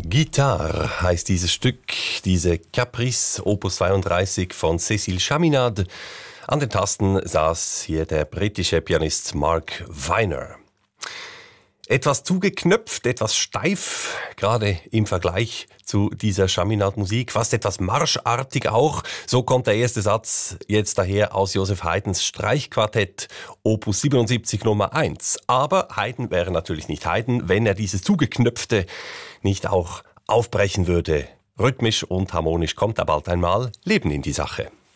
Guitare heißt dieses Stück, diese Caprice Opus 32 von Cécile Chaminade. An den Tasten saß hier der britische Pianist Mark Weiner. Etwas zugeknöpft, etwas steif, gerade im Vergleich zu dieser Chaminade-Musik, fast etwas marschartig auch. So kommt der erste Satz jetzt daher aus Joseph Haydns Streichquartett Opus 77 Nummer 1. Aber Haydn wäre natürlich nicht Haydn, wenn er dieses Zugeknöpfte nicht auch aufbrechen würde. Rhythmisch und harmonisch kommt da bald einmal Leben in die Sache.